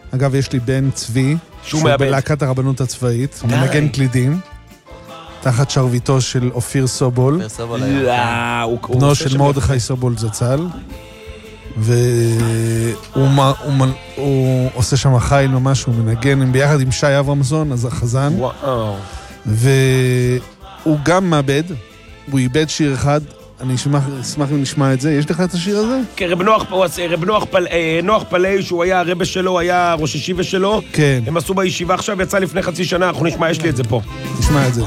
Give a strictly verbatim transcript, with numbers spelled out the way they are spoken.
אגב, יש לי בן צבי, שהוא שהוא מאבד. בלהקת הרבנות הצבאית, הוא די. מנגן קלידים, תחת שרביטו של אופיר סובול, אופיר סובול היה. לא, הוא- הוא בנו עושה של שם מרדכי סובול זצ"ל, והוא מ- הוא מ- הוא עושה שם חיל ממש, הוא מנגן ביחד עם שי אברמסון, אז החזן, וואו. והוא גם מאבד, הוא איבד שיר אחד, אני אשמח, אשמח אם נשמע את זה, יש לך את השיר הזה? כן, רב נוח, הוא עשה- רב נוח פל- אה, נוח פלאי, שהוא היה הרבה שלו, היה ראש ישיבה שלו. כן, הם עשו בישיבה עכשיו, יצא לפני חצי שנה, אנחנו נשמע, יש לי את זה פה. נשמע את זה.